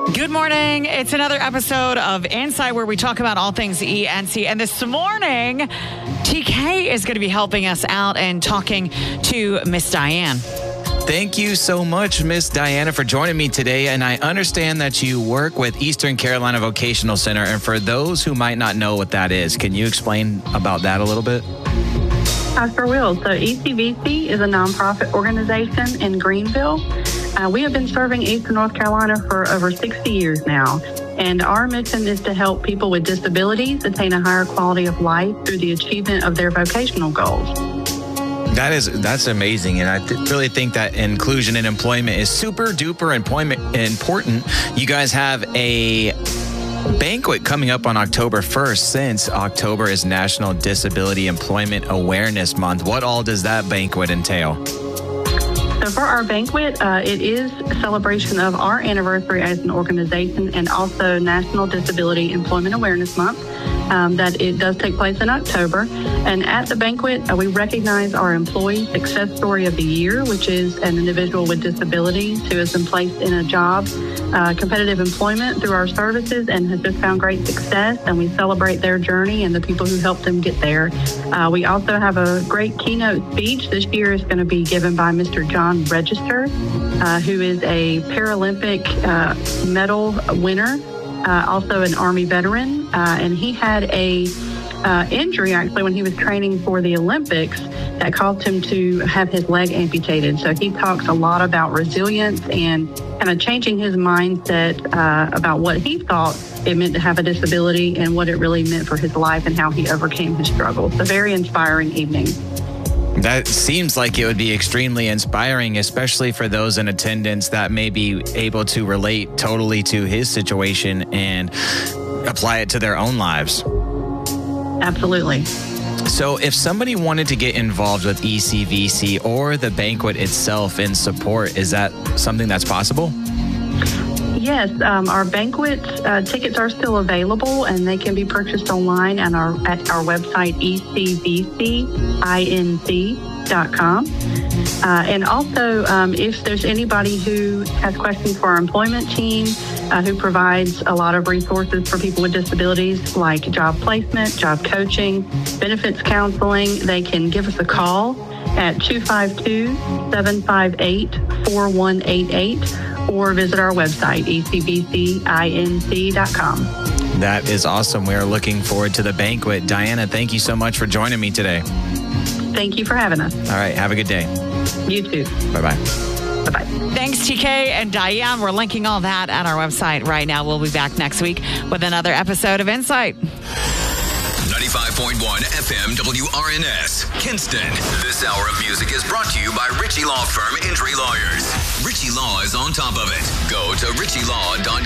Good morning. It's another episode of Insight where we talk about all things ENC. And this morning, TK is going to be helping us out and talking to Miss Diane. Thank you so much, Miss Diana, for joining me today. And I understand that you work with Eastern Carolina Vocational Center. And for those who might not know what that is, can you explain about that a little bit? I sure will. So ECVC is a nonprofit organization in Greenville. We have been serving Eastern North Carolina for over 60 years now. And our mission is to help people with disabilities attain a higher quality of life through the achievement of their vocational goals. That's amazing. And I really think that inclusion in employment is super duper important. You guys have a banquet coming up on October 1st, since October is National Disability Employment Awareness Month. What all does that banquet entail? So for our banquet, it is a celebration of our anniversary as an organization and also National Disability Employment Awareness Month. That it does take place in October. And at the banquet, we recognize our Employee Success Story of the Year, which is an individual with disabilities who has been placed in a job, competitive employment through our services and has just found great success. And we celebrate their journey and the people who helped them get there. We also have a great keynote speech. This year is going to be given by Mr. John Register, who is a Paralympic medal winner. Also an Army veteran, and he had a injury actually when he was training for the Olympics that caused him to have his leg amputated. So he talks a lot about resilience and kind of changing his mindset about what he thought it meant to have a disability and what it really meant for his life and how he overcame his struggles. It's a very inspiring evening. That seems like it would be extremely inspiring, especially for those in attendance that may be able to relate totally to his situation and apply it to their own lives. Absolutely. So if somebody wanted to get involved with ECVC or the banquet itself in support, is that something that's possible? Yes, our banquet tickets are still available, and they can be purchased online at our website, ecvcinc.com. And also, if there's anybody who has questions for our employment team, who provides a lot of resources for people with disabilities like job placement, job coaching, benefits counseling, they can give us a call at 252-758-4188. or visit our website, ecvcinc.com. That is awesome. We are looking forward to the banquet. Diana, thank you so much for joining me today. Thank you for having us. All right. Have a good day. You too. Bye-bye. Bye-bye. Thanks, TK and Diane. We're linking all that at our website right now. We'll be back next week with another episode of Insight. 95.1 FM WRNS, Kinston. This hour of music is brought to you by Ritchie Law Firm Injury Lawyers. Ritchie Law is on top of it. Go to ritchielaw.com.